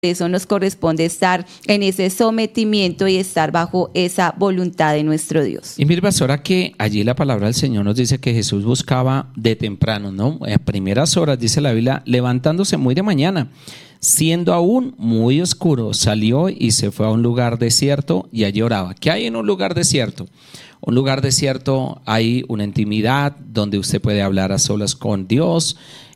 eso nos corresponde estar en ese sometimiento y estar bajo esa voluntad de nuestro Dios. Y mire, pastora, que allí la palabra del Señor nos dice que Jesús buscaba de temprano, ¿no? A primeras horas, dice la Biblia, levantándose muy de mañana, siendo aún muy oscuro, salió y se fue a un lugar desierto y allí oraba. ¿Qué hay en un lugar desierto? Un lugar desierto, hay una intimidad donde usted puede hablar a solas con Dios.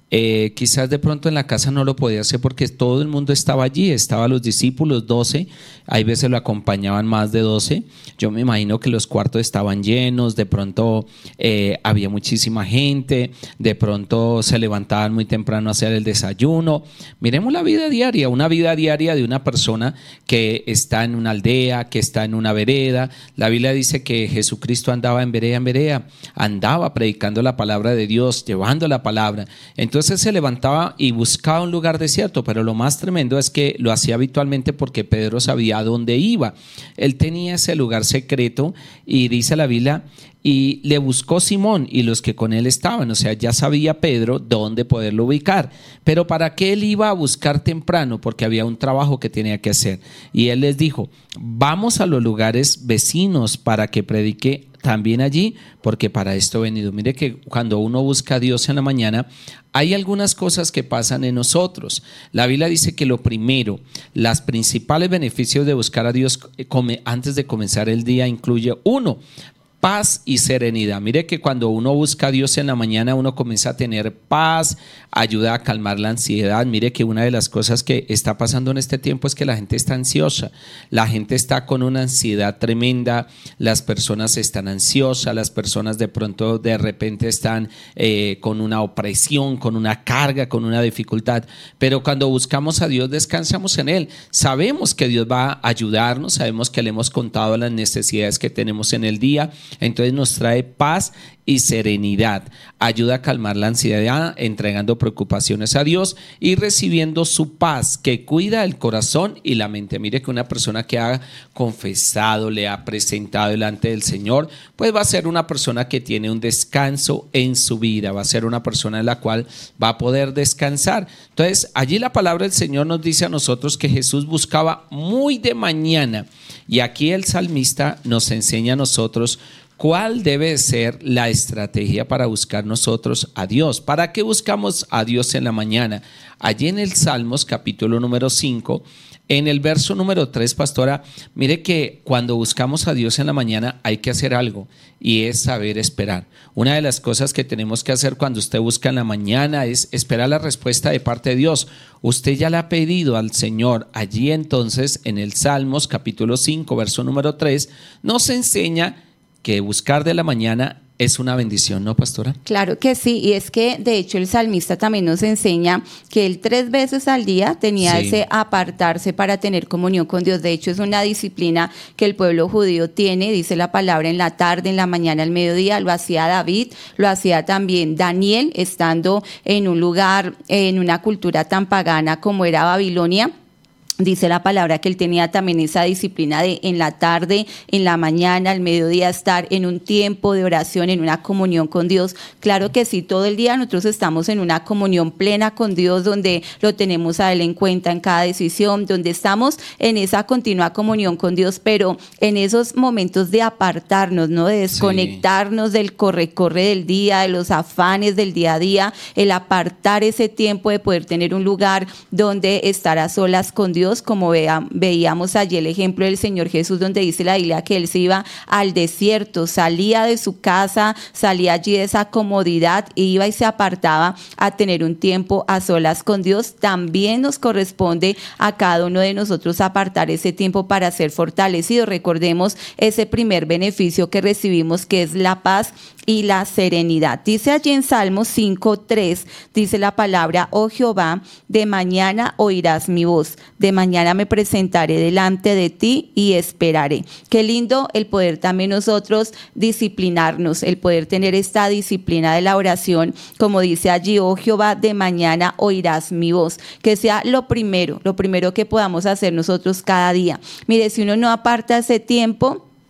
Quizás de pronto en la casa no lo podía hacer porque todo el mundo estaba allí, estaban los discípulos 12, hay veces lo acompañaban más de 12. Yo me imagino que los cuartos estaban llenos, de pronto había muchísima gente, de pronto se levantaban muy temprano a hacer el desayuno. Miremos la vida diaria, una vida diaria de una persona que está en una aldea, que está en una vereda. La Biblia dice que Jesucristo andaba en vereda, andaba predicando la palabra de Dios, llevando la palabra. Entonces se levantaba y buscaba un lugar desierto, pero lo más tremendo es que lo hacía habitualmente porque Pedro sabía a dónde iba. Él tenía ese lugar secreto y dice la Biblia, y le buscó Simón y los que con él estaban, o sea, ya sabía Pedro dónde poderlo ubicar. Pero ¿para qué él iba a buscar temprano? Porque había un trabajo que tenía que hacer. Y él les dijo, vamos a los lugares vecinos para que predique también allí, porque para esto he venido. Mire que cuando uno busca a Dios en la mañana, hay algunas cosas que pasan en nosotros. La Biblia dice que lo primero, los principales beneficios de buscar a Dios antes de comenzar el día incluye uno, paz y serenidad. Mire que cuando uno busca a Dios en la mañana, uno comienza a tener paz, ayuda a calmar la ansiedad. Mire que una de las cosas que está pasando en este tiempo es que la gente está ansiosa, la gente está con una ansiedad tremenda, las personas están ansiosas, las personas de pronto de repente están con una opresión, con una carga, con una dificultad, pero cuando buscamos a Dios descansamos en Él, sabemos que Dios va a ayudarnos, sabemos que le hemos contado las necesidades que tenemos en el día. Entonces nos trae paz y serenidad, ayuda a calmar la ansiedad, entregando preocupaciones a Dios y recibiendo su paz que cuida el corazón y la mente. Mire que una persona que ha confesado, le ha presentado delante del Señor, pues va a ser una persona que tiene un descanso en su vida, va a ser una persona en la cual va a poder descansar. Entonces allí la palabra del Señor nos dice a nosotros que Jesús buscaba muy de mañana, y aquí el salmista nos enseña a nosotros ¿cuál debe ser la estrategia para buscar nosotros a Dios? ¿Para qué buscamos a Dios en la mañana? Allí en el Salmos capítulo número 5, en el verso número 3, pastora, mire que cuando buscamos a Dios en la mañana hay que hacer algo, y es saber esperar. Una de las cosas que tenemos que hacer cuando usted busca en la mañana es esperar la respuesta de parte de Dios. Usted ya le ha pedido al Señor. Allí entonces en el Salmos capítulo 5, verso número 3, nos enseña que buscar de la mañana es una bendición, ¿no, pastora? Claro que sí, y es que de hecho el salmista también nos enseña que él 3 veces al día tenía ese apartarse para tener comunión con Dios. De hecho es una disciplina que el pueblo judío tiene, dice la palabra, en la tarde, en la mañana, al mediodía. Lo hacía David, lo hacía también Daniel, estando en un lugar, en una cultura tan pagana como era Babilonia. Dice la palabra que él tenía también esa disciplina de en la tarde, en la mañana, al mediodía estar en un tiempo de oración, en una comunión con Dios. Claro que sí, todo el día nosotros estamos en una comunión plena con Dios, donde lo tenemos a Él en cuenta en cada decisión, donde estamos en esa continua comunión con Dios, pero en esos momentos de apartarnos, ¿no? De desconectarnos del corre-corre del día, de los afanes del día a día, el apartar ese tiempo de poder tener un lugar donde estar a solas con Dios. Como veíamos allí el ejemplo del Señor Jesús, donde dice la Biblia que Él se iba al desierto, salía de su casa, salía allí de esa comodidad, iba y se apartaba a tener un tiempo a solas con Dios. También nos corresponde a cada uno de nosotros apartar ese tiempo para ser fortalecidos. Recordemos ese primer beneficio que recibimos, que es la paz y la serenidad. Dice allí en Salmos 5:3, dice la palabra: oh Jehová, de mañana oirás mi voz, de mañana me presentaré delante de ti y esperaré. Qué lindo el poder también nosotros disciplinarnos, el poder tener esta disciplina de la oración, como dice allí: oh Jehová, de mañana oirás mi voz. Que sea lo primero que podamos hacer nosotros cada día. Mire, si uno no aparta ese tiempo,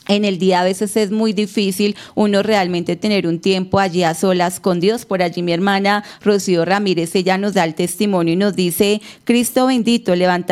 En el día a veces es muy difícil uno realmente tener un tiempo allí a solas con Dios. Por allí mi hermana Rocío Ramírez, ella nos da el testimonio y nos dice: Cristo bendito, levantar